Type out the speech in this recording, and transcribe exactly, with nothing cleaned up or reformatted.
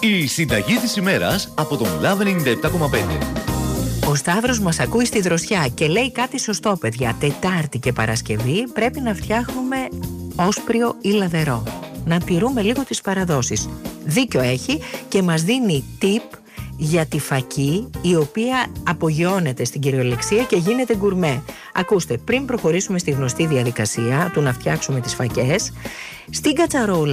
Η συνταγή της ημέρας από τον Λαβ ενενήντα επτά κόμμα πέντε. Ο Σταύρος μας ακούει στη δροσιά και λέει κάτι σωστό, παιδιά. Τετάρτη και Παρασκευή πρέπει να φτιάχνουμε όσπριο ή λαδερό. Να τηρούμε λίγο τις παραδόσεις. Δίκιο έχει και μας δίνει tip για τη φακή, η οποία απογειώνεται στην κυριολεξία και γίνεται γκουρμέ. Ακούστε, πριν προχωρήσουμε στη γνωστή διαδικασία του να φτιάξουμε τις φακές, στην κατσαρόλα